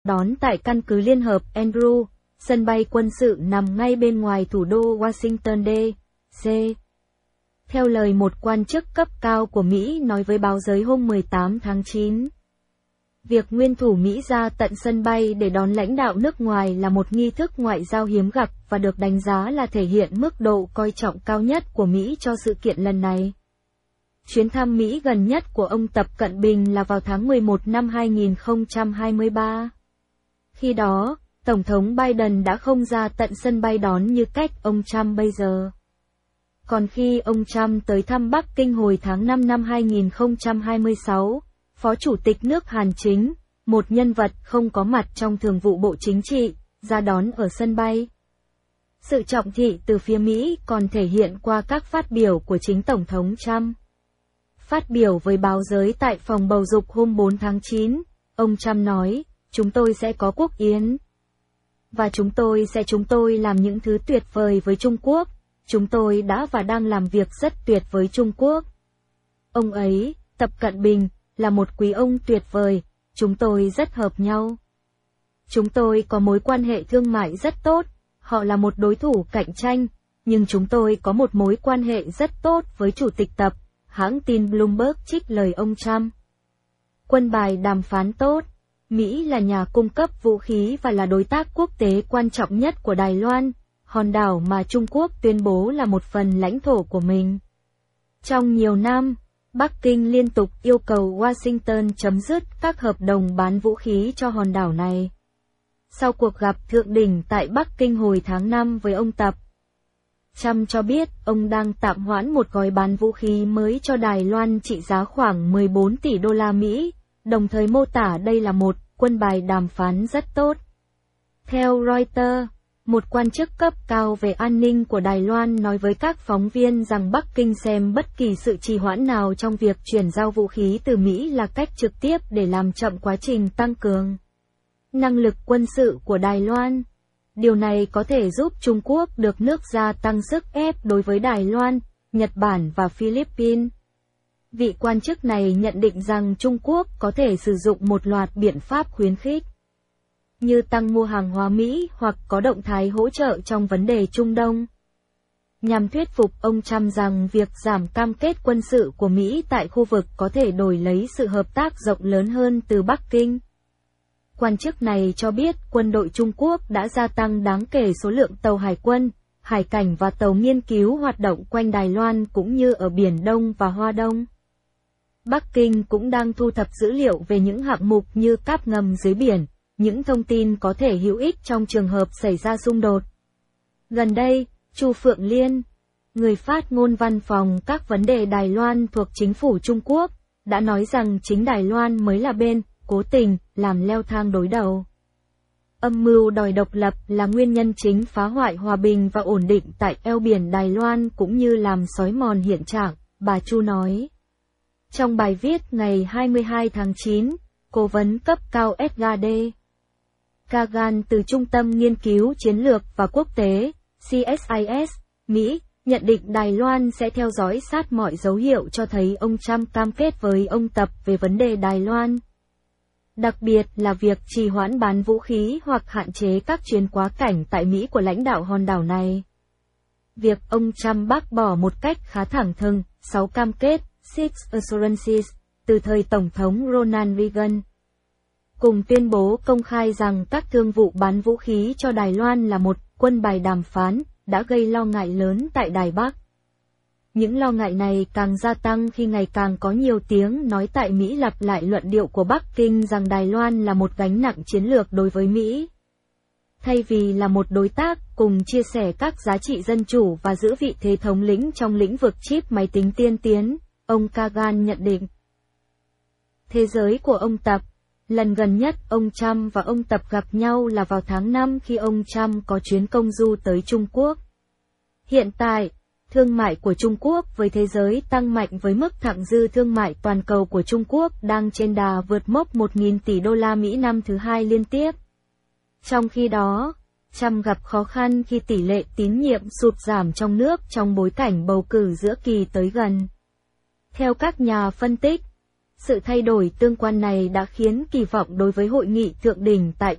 đón tại căn cứ Liên hợp Andrews, sân bay quân sự nằm ngay bên ngoài thủ đô Washington D.C. Theo lời một quan chức cấp cao của Mỹ nói với báo giới hôm 18 tháng 9. Việc nguyên thủ Mỹ ra tận sân bay để đón lãnh đạo nước ngoài là một nghi thức ngoại giao hiếm gặp và được đánh giá là thể hiện mức độ coi trọng cao nhất của Mỹ cho sự kiện lần này. Chuyến thăm Mỹ gần nhất của ông Tập Cận Bình là vào tháng 11 năm 2023. Khi đó, Tổng thống Biden đã không ra tận sân bay đón như cách ông Trump bây giờ. Còn khi ông Trump tới thăm Bắc Kinh hồi tháng 5 năm 2026, Phó Chủ tịch nước Hàn Chính, một nhân vật không có mặt trong Thường vụ Bộ Chính trị, ra đón ở sân bay. Sự trọng thị từ phía Mỹ còn thể hiện qua các phát biểu của chính Tổng thống Trump. Phát biểu với báo giới tại phòng bầu dục hôm 4 tháng 9, ông Trump nói, chúng tôi sẽ có quốc yến. Và chúng tôi làm những thứ tuyệt vời với Trung Quốc, chúng tôi đã và đang làm việc rất tuyệt với Trung Quốc. Ông ấy, Tập Cận Bình, là một quý ông tuyệt vời, chúng tôi rất hợp nhau. Chúng tôi có mối quan hệ thương mại rất tốt, họ là một đối thủ cạnh tranh, nhưng chúng tôi có một mối quan hệ rất tốt với Chủ tịch Tập, hãng tin Bloomberg trích lời ông Trump. Quân bài đàm phán tốt, Mỹ là nhà cung cấp vũ khí và là đối tác quốc tế quan trọng nhất của Đài Loan, hòn đảo mà Trung Quốc tuyên bố là một phần lãnh thổ của mình. Trong nhiều năm, Bắc Kinh liên tục yêu cầu Washington chấm dứt các hợp đồng bán vũ khí cho hòn đảo này. Sau cuộc gặp thượng đỉnh tại Bắc Kinh hồi tháng 5 với ông Tập, Trump cho biết ông đang tạm hoãn một gói bán vũ khí mới cho Đài Loan trị giá khoảng 14 tỷ đô la Mỹ, đồng thời mô tả đây là một quân bài đàm phán rất tốt. Theo Reuters, một quan chức cấp cao về an ninh của Đài Loan nói với các phóng viên rằng Bắc Kinh xem bất kỳ sự trì hoãn nào trong việc chuyển giao vũ khí từ Mỹ là cách trực tiếp để làm chậm quá trình tăng cường năng lực quân sự của Đài Loan. Điều này có thể giúp Trung Quốc được nước gia tăng sức ép đối với Đài Loan, Nhật Bản và Philippines. Vị quan chức này nhận định rằng Trung Quốc có thể sử dụng một loạt biện pháp khuyến khích, như tăng mua hàng hóa Mỹ hoặc có động thái hỗ trợ trong vấn đề Trung Đông, nhằm thuyết phục ông Trump rằng việc giảm cam kết quân sự của Mỹ tại khu vực có thể đổi lấy sự hợp tác rộng lớn hơn từ Bắc Kinh. Quan chức này cho biết quân đội Trung Quốc đã gia tăng đáng kể số lượng tàu hải quân, hải cảnh và tàu nghiên cứu hoạt động quanh Đài Loan cũng như ở Biển Đông và Hoa Đông. Bắc Kinh cũng đang thu thập dữ liệu về những hạng mục như cáp ngầm dưới biển, những thông tin có thể hữu ích trong trường hợp xảy ra xung đột. Gần đây, Chu Phượng Liên, người phát ngôn văn phòng các vấn đề Đài Loan thuộc chính phủ Trung Quốc, đã nói rằng chính Đài Loan mới là bên cố tình làm leo thang đối đầu. Âm mưu đòi độc lập là nguyên nhân chính phá hoại hòa bình và ổn định tại eo biển Đài Loan cũng như làm xói mòn hiện trạng, bà Chu nói. Trong bài viết ngày 22 tháng 9, cố vấn cấp cao Edgar D. Kagan từ Trung tâm Nghiên cứu Chiến lược và Quốc tế, CSIS, Mỹ, nhận định Đài Loan sẽ theo dõi sát mọi dấu hiệu cho thấy ông Trump cam kết với ông Tập về vấn đề Đài Loan. Đặc biệt là việc trì hoãn bán vũ khí hoặc hạn chế các chuyến quá cảnh tại Mỹ của lãnh đạo hòn đảo này. Việc ông Trump bác bỏ một cách khá thẳng thừng 6 cam kết, Six Assurances, từ thời Tổng thống Ronald Reagan, cùng tuyên bố công khai rằng các thương vụ bán vũ khí cho Đài Loan là một quân bài đàm phán, đã gây lo ngại lớn tại Đài Bắc. Những lo ngại này càng gia tăng khi ngày càng có nhiều tiếng nói tại Mỹ lặp lại luận điệu của Bắc Kinh rằng Đài Loan là một gánh nặng chiến lược đối với Mỹ. Thay vì là một đối tác cùng chia sẻ các giá trị dân chủ và giữ vị thế thống lĩnh trong lĩnh vực chip máy tính tiên tiến, ông Kagan nhận định. Thế giới của ông Tập. Lần gần nhất ông Trump và ông Tập gặp nhau là vào tháng 5 khi ông Trump có chuyến công du tới Trung Quốc. Hiện tại, thương mại của Trung Quốc với thế giới tăng mạnh với mức thặng dư thương mại toàn cầu của Trung Quốc đang trên đà vượt mốc 1.000 tỷ đô la Mỹ năm thứ hai liên tiếp. Trong khi đó, Trump gặp khó khăn khi tỷ lệ tín nhiệm sụt giảm trong nước trong bối cảnh bầu cử giữa kỳ tới gần. Theo các nhà phân tích, sự thay đổi tương quan này đã khiến kỳ vọng đối với hội nghị thượng đỉnh tại